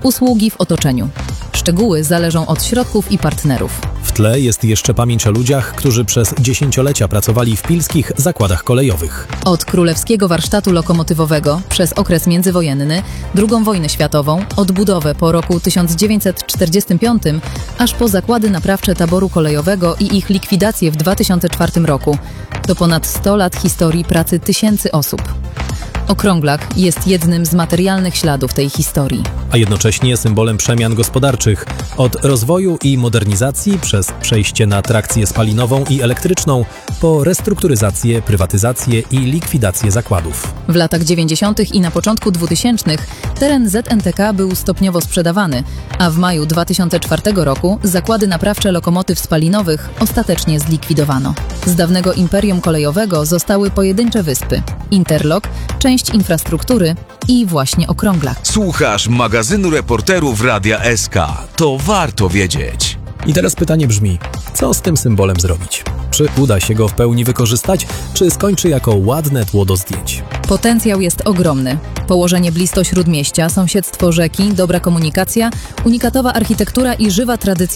usługi w otoczeniu. Szczegóły zależą od środków i partnerów. W tle jest jeszcze pamięć o ludziach, którzy przez dziesięciolecia pracowali w pilskich zakładach kolejowych. Od Królewskiego Warsztatu Lokomotywowego przez okres międzywojenny, II wojnę światową, odbudowę po roku 1945, aż po zakłady naprawcze taboru kolejowego i ich likwidację w 2004 roku. To ponad 100 lat historii pracy tysięcy osób. Okrąglak jest jednym z materialnych śladów tej historii. A jednocześnie symbolem przemian gospodarczych. Od rozwoju i modernizacji przez przejście na trakcję spalinową i elektryczną po restrukturyzację, prywatyzację i likwidację zakładów. W latach 90. i na początku 2000 teren ZNTK był stopniowo sprzedawany, a w maju 2004 roku zakłady naprawcze lokomotyw spalinowych ostatecznie zlikwidowano. Z dawnego imperium kolejowego zostały pojedyncze wyspy, interlok, część infrastruktury i właśnie okrąglak. Słuchasz magazynu reporterów Radia SK. To warto wiedzieć. I teraz pytanie brzmi, co z tym symbolem zrobić? Czy uda się go w pełni wykorzystać, czy skończy jako ładne tło do zdjęć? Potencjał jest ogromny. Położenie blisko śródmieścia, sąsiedztwo rzeki, dobra komunikacja, unikatowa architektura i żywa tradycja